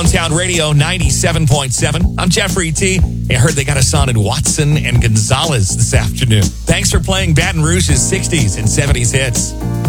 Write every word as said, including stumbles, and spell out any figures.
Downtown Radio ninety-seven point seven. I'm Jeffrey T. I heard they got us on in Watson and Gonzalez this afternoon. Thanks for playing Baton Rouge's sixties and seventies hits.